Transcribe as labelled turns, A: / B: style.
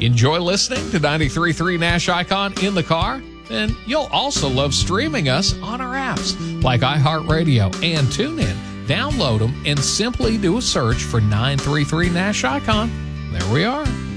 A: Enjoy listening to 93.3 Nash Icon in the car? Then you'll also love streaming us on our apps like iHeartRadio and TuneIn. Download them and simply do a search for 93.3 Nash Icon. There we are.